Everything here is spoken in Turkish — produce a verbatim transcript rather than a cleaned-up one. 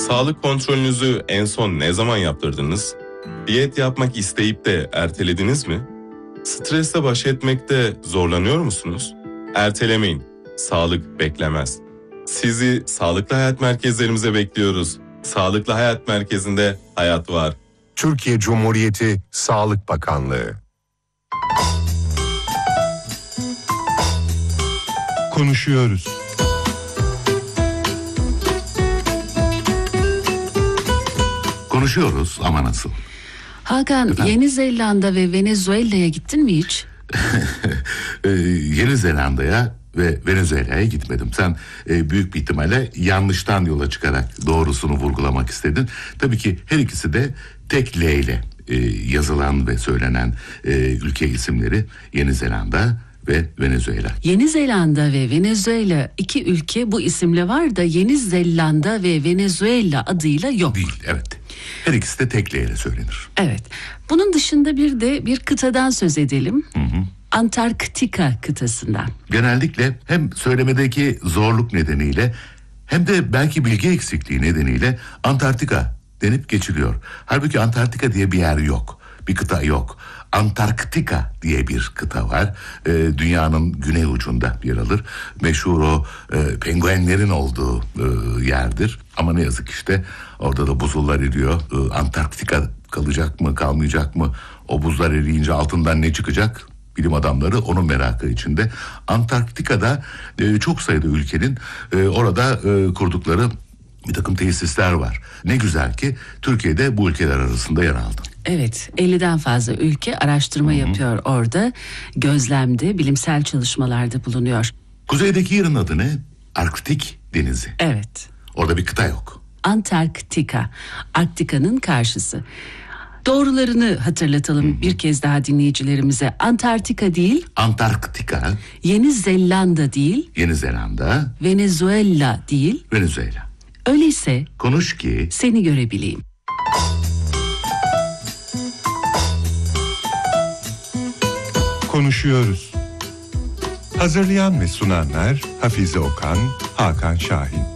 Sağlık kontrolünüzü en son ne zaman yaptırdınız? Diyet yapmak isteyip de ertelediniz mi? Stresle baş etmekte zorlanıyor musunuz? Ertelemeyin. Sağlık beklemez. Sizi Sağlıklı Hayat Merkezlerimize bekliyoruz. Sağlıklı Hayat Merkezi'nde hayat var. Türkiye Cumhuriyeti Sağlık Bakanlığı. Konuşuyoruz. Konuşuyoruz ama nasıl? Hakan, Efendim? Yeni Zelanda ve Venezuela'ya gittin mi hiç? Ee, Yeni Zelanda'ya ve Venezuela'ya gitmedim. Sen e, büyük bir ihtimalle yanlıştan yola çıkarak doğrusunu vurgulamak istedin. Tabii ki her ikisi de tek L ile e, yazılan ve söylenen e, ülke isimleri Yeni Zelanda ve Venezuela. Yeni Zelanda ve Venezuela iki ülke bu isimle var da Yeni Zelanda ve Venezuela adıyla yok. Değil, evet. Her ikisi de tek L ile söylenir. Evet. Bunun dışında bir de bir kıtadan söz edelim. Hı hı. Antarktika kıtasından. Genellikle hem söylemedeki zorluk nedeniyle hem de belki bilgi eksikliği nedeniyle Antarktika denip geçiliyor. Halbuki Antarktika diye bir yer yok. Bir kıta yok. Antarktika diye bir kıta var. Ee, dünyanın güney ucunda yer alır. Meşhur o e, penguenlerin olduğu e, yerdir. Ama ne yazık işte orada da buzullar eriyor. E, Antarktika kalacak mı kalmayacak mı? O buzlar eriyince altından ne çıkacak? Bilim adamları onun merakı içinde. Antarktika'da e, çok sayıda ülkenin e, orada e, kurdukları bir takım tesisler var. Ne güzel ki Türkiye'de bu ülkeler arasında yer aldı. Evet, elliden fazla ülke araştırma Hı-hı. yapıyor orada. Gözlemde, bilimsel çalışmalarda bulunuyor. Kuzeydeki yerin adı ne? Arktik Denizi. Evet. Orada bir kıta yok. Antarktika, Arktika'nın karşısı. Doğrularını hatırlatalım Hı-hı. bir kez daha dinleyicilerimize. Antarktika değil. Antarktika. Yeni Zelanda değil. Yeni Zelanda. Venezuela değil. Venezuela. Öyleyse konuş ki seni görebileyim. Konuşuyoruz. Hazırlayan ve sunanlar Hafize Okan, Hakan Şahin.